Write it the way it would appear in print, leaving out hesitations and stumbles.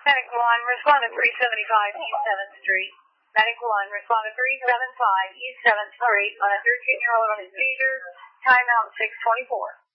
Medic 1, respond to 375 East 7th Street. Medic 1, respond to 375 East 7th Street on a 13-year-old on his seizure. Timeout 624.